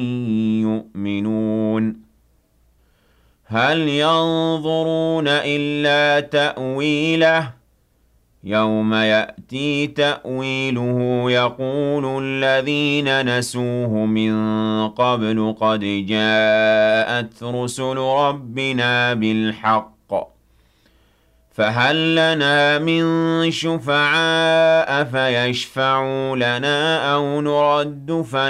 يؤمنون هل ينظرون إلا تأويله يوم يأتي تأويله يقول الذين نسوه من قبل قد جاءت رسل ربنا بالحق فهل لنا من شفعاء فيشفعوا لنا أو نرد